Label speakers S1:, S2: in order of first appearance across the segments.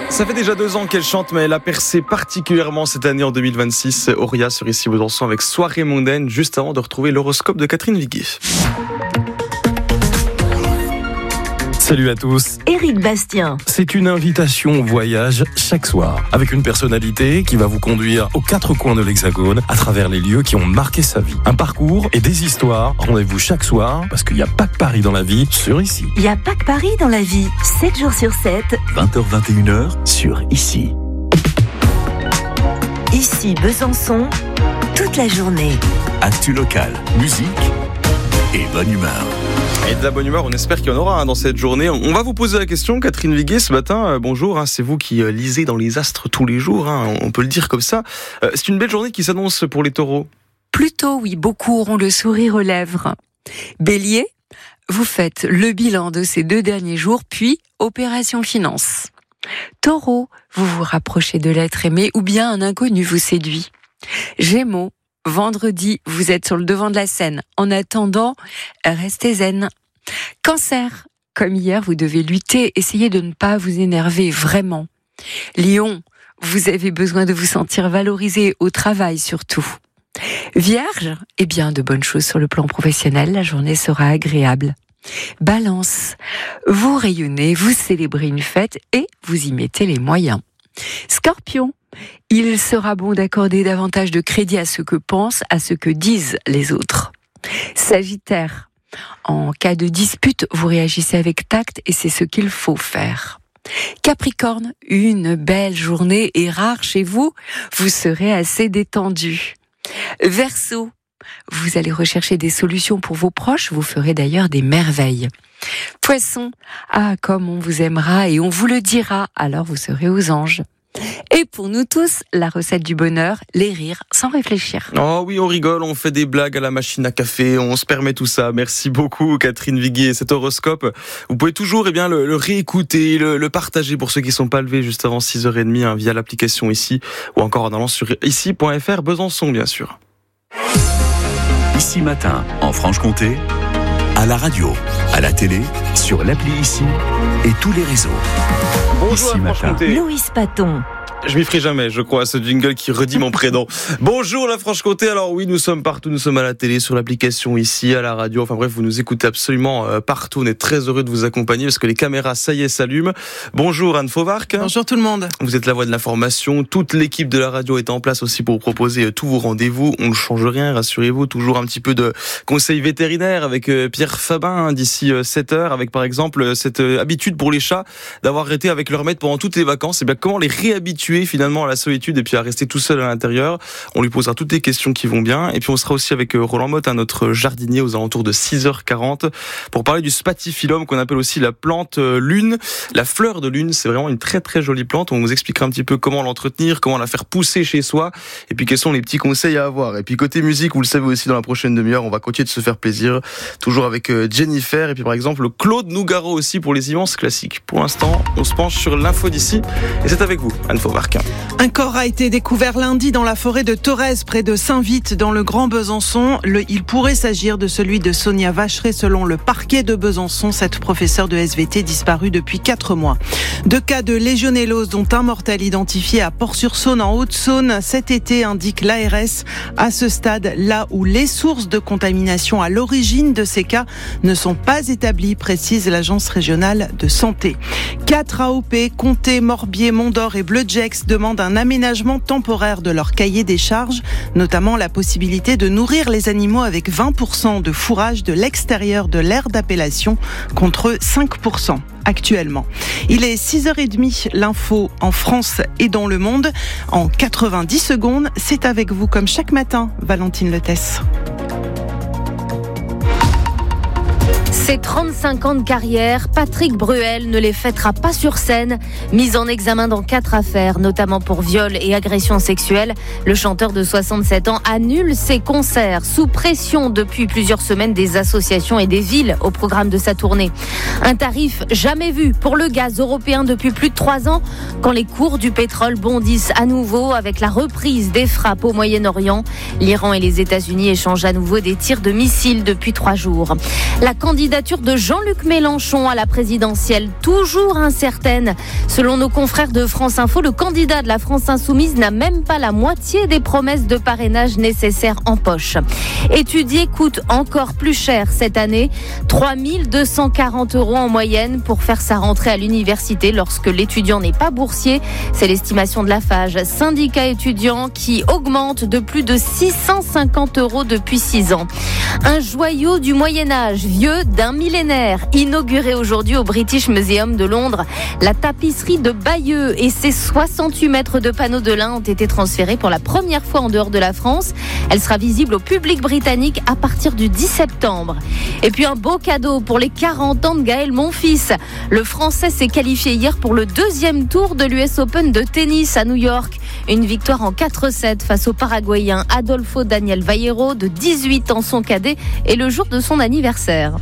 S1: Ça fait déjà 2 ans qu'elle chante, mais elle a percé particulièrement cette année en 2026. Auria sur Ici Besançon avec Soirée mondaine, juste avant de retrouver l'horoscope de Catherine Viguier.
S2: Salut à tous.
S3: Éric Bastien.
S2: C'est une invitation au voyage chaque soir, avec une personnalité qui va vous conduire aux 4 coins de l'Hexagone, à travers les lieux qui ont marqué sa vie. Un parcours et des histoires. Rendez-vous chaque soir, parce qu'il n'y a pas que Paris dans la vie, sur Ici.
S3: Il n'y a pas que Paris dans la vie. 7 jours sur 7.
S4: 20h-21h sur Ici.
S3: Ici Besançon, toute la journée.
S4: Actu local, musique et bonne humeur.
S1: Et de la bonne humeur, on espère qu'il y en aura dans cette journée. On va vous poser la question, Catherine Viguier, ce matin. Bonjour, c'est vous qui lisez dans les astres tous les jours, on peut le dire comme ça. C'est une belle journée qui s'annonce pour les taureaux.
S5: Plutôt, oui, beaucoup auront le sourire aux lèvres. Bélier, vous faites le bilan de ces 2 derniers jours, puis opération finance. Taureau, vous vous rapprochez de l'être aimé ou bien un inconnu vous séduit. Gémeaux, vendredi, vous êtes sur le devant de la scène. En attendant, restez zen. Cancer, comme hier, vous devez lutter, essayez de ne pas vous énerver vraiment. Lion, vous avez besoin de vous sentir valorisé au travail surtout. Vierge, eh bien, de bonnes choses sur le plan professionnel, la journée sera agréable. Balance, vous rayonnez, vous célébrez une fête et vous y mettez les moyens. Scorpion, il sera bon d'accorder davantage de crédit à ce que pensent, à ce que disent les autres. Sagittaire, en cas de dispute, vous réagissez avec tact et c'est ce qu'il faut faire. Capricorne, une belle journée est rare chez vous, vous serez assez détendu. Verseau, vous allez rechercher des solutions pour vos proches, vous ferez d'ailleurs des merveilles. Poisson, comme on vous aimera et on vous le dira, alors vous serez aux anges. Et pour nous tous, la recette du bonheur, les rires sans réfléchir.
S1: Oh oui, on rigole, on fait des blagues à la machine à café, on se permet tout ça. Merci beaucoup Catherine Viguier. Cet horoscope, vous pouvez toujours le réécouter, le partager pour ceux qui ne sont pas levés juste avant 6h30 via l'application Ici ou encore en allant sur ici.fr Besançon bien sûr.
S4: Ici matin, en Franche-Comté, à la radio, à la télé, sur l'appli Ici et tous les réseaux.
S1: Bonjour
S4: Ici
S1: à Franche-Comté.
S3: Louis Paton.
S1: Je m'y ferai jamais, je crois, ce jingle qui redit mon prénom. Bonjour la Franche-Comté, alors oui, nous sommes partout, nous sommes à la télé, sur l'application Ici, à la radio, enfin bref, vous nous écoutez absolument partout, on est très heureux de vous accompagner parce que les caméras, ça y est, s'allument. Bonjour Anne Fauvarc.
S6: Bonjour tout le monde.
S1: Vous êtes la voix de l'information, toute l'équipe de la radio est en place aussi pour vous proposer tous vos rendez-vous, on ne change rien, rassurez-vous, toujours un petit peu de conseils vétérinaires avec Pierre Fabin d'ici 7h, avec par exemple cette habitude pour les chats d'avoir arrêté avec leur maître pendant toutes les vacances, et bien comment les réhabituer finalement à la solitude et puis à rester tout seul à l'intérieur. On lui posera toutes les questions qui vont bien et puis on sera aussi avec Roland Motte, notre jardinier, aux alentours de 6h40 pour parler du spathiphyllum qu'on appelle aussi la plante lune, la fleur de lune. C'est vraiment une très très jolie plante. On vous expliquera un petit peu comment l'entretenir, comment la faire pousser chez soi et puis quels sont les petits conseils à avoir. Et puis côté musique, vous le savez aussi, dans la prochaine demi-heure, on va continuer de se faire plaisir, toujours avec Jennifer et puis par exemple Claude Nougaro aussi pour les immenses classiques. Pour l'instant, on se penche sur l'info d'ici et c'est avec vous, Anne Fauvarc.
S6: Un corps a été découvert lundi dans la forêt de Thorez, près de Saint-Vite, dans le Grand Besançon. Il pourrait s'agir de celui de Sonia Vacheray, selon le parquet de Besançon, cette professeure de SVT disparue depuis 4 mois. 2 cas de légionellose, dont un mortel identifié à Port-sur-Saône, en Haute-Saône, cet été, indique l'ARS. À ce stade, là où les sources de contamination à l'origine de ces cas ne sont pas établies, précise l'Agence régionale de santé. 4 AOP, Comté, Morbier, Mont-d'Or et Bleugex demandent un aménagement temporaire de leur cahier des charges, notamment la possibilité de nourrir les animaux avec 20% de fourrage de l'extérieur de l'aire d'appellation contre 5% actuellement. Il est 6h30, l'info en France et dans le monde. En 90 secondes, c'est avec vous comme chaque matin, Valentine Letesse.
S7: Ses 35 ans de carrière, Patrick Bruel ne les fêtera pas sur scène. Mis en examen dans 4 affaires, notamment pour viol et agression sexuelle, le chanteur de 67 ans annule ses concerts sous pression depuis plusieurs semaines des associations et des villes au programme de sa tournée. Un tarif jamais vu pour le gaz européen depuis plus de 3 ans, quand les cours du pétrole bondissent à nouveau avec la reprise des frappes au Moyen-Orient. L'Iran et les États-Unis échangent à nouveau des tirs de missiles depuis 3 jours. La candidate candidature de Jean-Luc Mélenchon à la présidentielle, toujours incertaine. Selon nos confrères de France Info, le candidat de la France Insoumise n'a même pas la moitié des promesses de parrainage nécessaires en poche. Étudier coûte encore plus cher cette année, 3 240 € en moyenne pour faire sa rentrée à l'université lorsque l'étudiant n'est pas boursier. C'est l'estimation de la FAGE, syndicat étudiant qui augmente de plus de 650 € depuis 6 ans. Un joyau du Moyen-Âge, vieux d'un millénaire, inauguré aujourd'hui au British Museum de Londres. La tapisserie de Bayeux et ses 68 mètres de panneaux de lin ont été transférés pour la première fois en dehors de la France. Elle sera visible au public britannique à partir du 10 septembre. Et puis un beau cadeau pour les 40 ans de Gaël Monfils. Le Français s'est qualifié hier pour le 2e tour de l'US Open de tennis à New York. Une victoire en 4-7 face au Paraguayen Adolfo Daniel Vallejo de 18 ans, son cadet, et le jour de son anniversaire.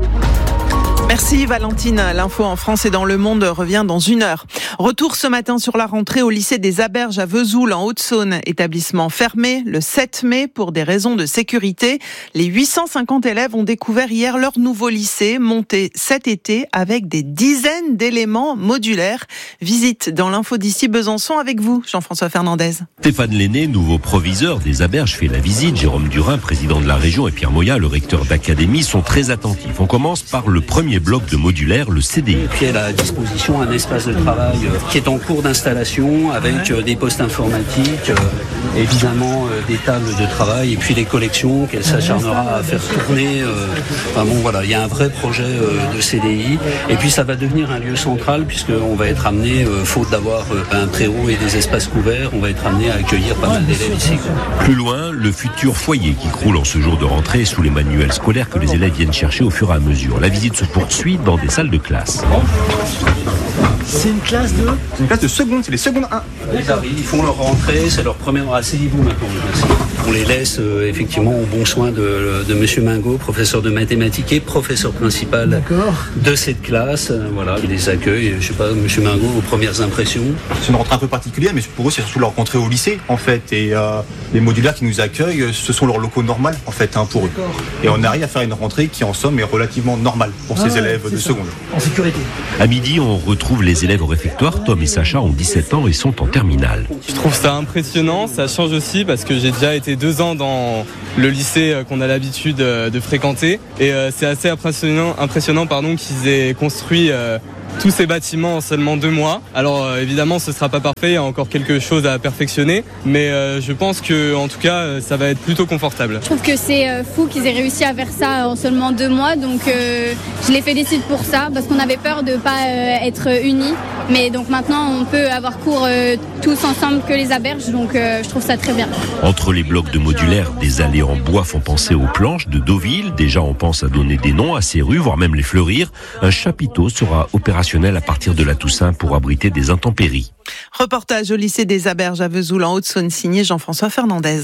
S6: Merci Valentine. L'info en France et dans le monde revient dans 1 heure. Retour ce matin sur la rentrée au lycée des Aberges à Vesoul en Haute-Saône. Établissement fermé le 7 mai pour des raisons de sécurité. Les 850 élèves ont découvert hier leur nouveau lycée, monté cet été avec des dizaines d'éléments modulaires. Visite dans l'info d'ici Besançon avec vous, Jean-François Fernandez.
S8: Stéphane Lenné, nouveau proviseur des Aberges, fait la visite. Jérôme Durin, président de la région, et Pierre Moya, le recteur d'académie, sont très attentifs. On commence par le premier bloc de modulaire, le CDI.
S9: Puis elle a à disposition un espace de travail qui est en cours d'installation avec des postes informatiques, évidemment des tables de travail et puis des collections qu'elle s'acharnera à faire tourner. Il y a un vrai projet de CDI et puis ça va devenir un lieu central puisqu'on va être amené, faute d'avoir un préau et des espaces couverts, on va être amené à accueillir pas mal d'élèves ici.
S8: Plus loin, le futur foyer qui croule en ce jour de rentrée sous les manuels scolaires que les élèves viennent chercher au fur et à mesure. La visite se poursuit dans des salles de classe.
S9: C'est une classe de seconde, c'est les secondes 1. Ils arrivent, ils font leur rentrée, c'est leur première... Asseyez-vous maintenant. On les laisse effectivement au bon soin de Monsieur Mingot, professeur de mathématiques et professeur principal de cette classe. Il les accueille. Je sais pas, Monsieur Mingot, vos premières impressions?
S10: C'est une rentrée un peu particulière, mais pour eux, c'est surtout leur rentrée au lycée, en fait. Et les modulaires qui nous accueillent, ce sont leurs locaux normaux, en fait, pour eux. Et on arrive à faire une rentrée qui, en somme, est relativement normale pour ces élèves de seconde.
S9: En sécurité.
S8: À midi, on retrouve les élèves au réfectoire. Tom et Sacha ont 17 ans et sont en terminale.
S11: Je trouve ça impressionnant. Ça change aussi parce que j'ai déjà été 2 ans dans le lycée qu'on a l'habitude de fréquenter. Et c'est assez impressionnant qu'ils aient construit tous ces bâtiments en seulement 2 mois. Alors évidemment ce sera pas parfait, il y a encore quelque chose à perfectionner, mais je pense que en tout cas ça va être plutôt confortable.
S12: Je trouve que c'est fou qu'ils aient réussi à faire ça en seulement 2 mois, donc je les félicite pour ça parce qu'on avait peur de pas être unis, mais donc maintenant on peut avoir cours tous ensemble que les Aberges, donc je trouve ça très bien.
S8: Entre les blocs de modulaires, des allées en bois font penser aux planches de Deauville. Déjà on pense à donner des noms à ces rues, voire même les fleurir. Un chapiteau sera opérationnel à partir de la Toussaint pour abriter des intempéries.
S6: Reportage au lycée des Aberges à Vesoul en Haute-Saône, signé Jean-François Fernandez.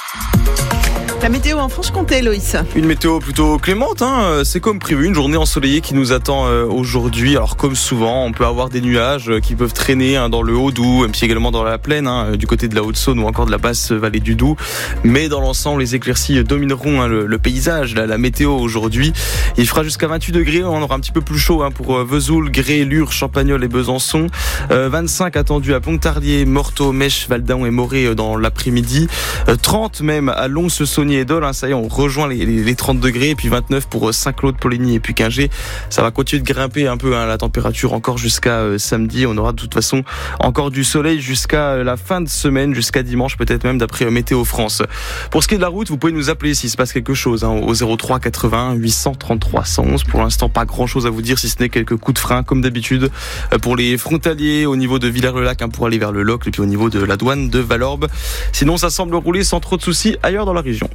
S6: La météo en Franche-Comté, Loïs.
S1: Une météo plutôt clémente, c'est comme prévu, une journée ensoleillée qui nous attend aujourd'hui. Alors comme souvent, on peut avoir des nuages qui peuvent traîner dans le Haut-Doubs, et puis également dans la plaine, du côté de la Haute-Saône ou encore de la basse vallée du Doubs. Mais dans l'ensemble, les éclaircies domineront le paysage, la météo aujourd'hui. Il fera jusqu'à 28 degrés, on aura un petit peu plus chaud pour Vesoul, Gré, Lure, Champagnole et Besançon. 25 attendus à Pontarlier, Morteau, Mèche, Valdaon et Morée dans l'après-midi. 30 même à Lons-Saunier et Dole, ça y est, on rejoint les 30 degrés, et puis 29 pour Saint-Claude, Poligny et puis Quingé. Ça va continuer de grimper un peu la température encore jusqu'à samedi. On aura de toute façon encore du soleil jusqu'à la fin de semaine, jusqu'à dimanche peut-être même d'après Météo France. Pour ce qui est de la route, vous pouvez nous appeler s'il se passe quelque chose au 03 81 833 111. Pour l'instant, pas grand-chose à vous dire si ce n'est quelques coups de frein comme d'habitude pour les frontaliers au niveau de Villers-le-Lac pour aller vers le Locle et puis au niveau de la douane de Valorbe. Sinon, ça semble rouler sans trop de soucis ailleurs dans la région.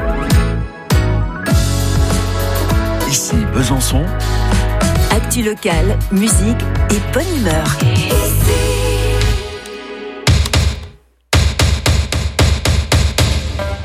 S4: Ici Besançon.
S3: Actu locale, musique et bonne humeur.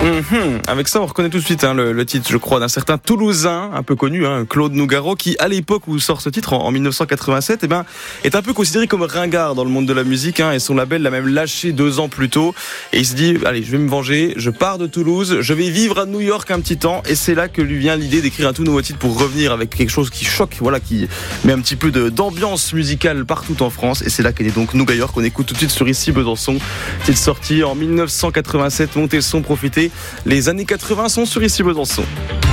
S1: Avec ça, on reconnaît tout de suite le titre, je crois, d'un certain Toulousain, un peu connu, Claude Nougaro, qui, à l'époque où sort ce titre, en 1987, est un peu considéré comme ringard dans le monde de la musique, et son label l'a même lâché 2 ans plus tôt. Et il se dit, allez, je vais me venger, je pars de Toulouse, je vais vivre à New York un petit temps, et c'est là que lui vient l'idée d'écrire un tout nouveau titre pour revenir avec quelque chose qui choque, qui met un petit peu d'ambiance musicale partout en France. Et c'est là qu'est né donc New York, qu'on écoute tout de suite sur Ici Besançon. Titre sorti en 1987, montez le son, profitez. Les années 80 sont sur Ici Besançon.